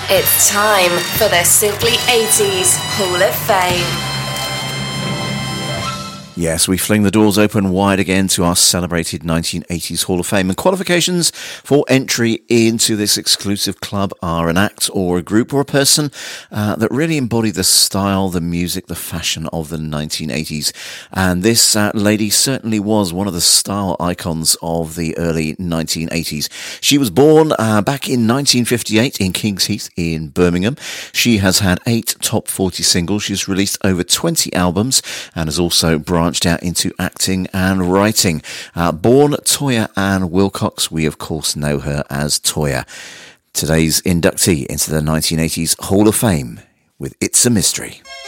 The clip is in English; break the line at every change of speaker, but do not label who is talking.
It's time for the Simply 80s Hall of Fame.
Yes, we fling the doors open wide again to our celebrated 1980s Hall of Fame, and qualifications for entry into this exclusive club are an act or a group or a person that really embody the style, the music, the fashion of the 1980s. And this lady certainly was one of the style icons of the early 1980s. She was born back in 1958 in Kings Heath in Birmingham. She has had 8 top 40 singles. She's released over 20 albums and has also branched out into acting and writing. Born Toyah Ann Wilcox, we of course know her as Toyah. Today's inductee into the 1980s Hall of Fame with It's a Mystery.